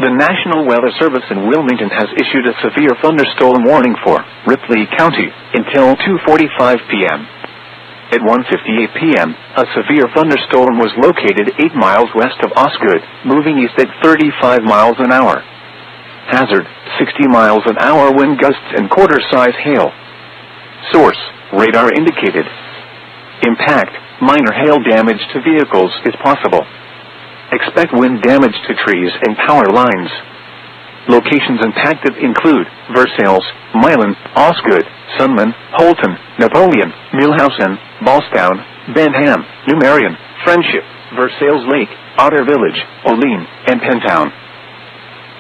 The National Weather Service in Wilmington has issued a severe thunderstorm warning for Ripley County until 2:45 p.m. At 1:58 p.m., a severe thunderstorm was located 8 miles west of Osgood, moving east at 35 miles an hour. Hazard, 60 miles an hour wind gusts and quarter-size hail. Source, radar indicated. Impact, minor hail damage to vehicles is possible. Expect wind damage to trees and power lines. Locations impacted include Versailles, Milan, Osgood, Sunman, Holton, Napoleon, Millhausen, Ballstown, Benham, New Marion, Friendship, Versailles Lake, Otter Village, Olean, and Pentown.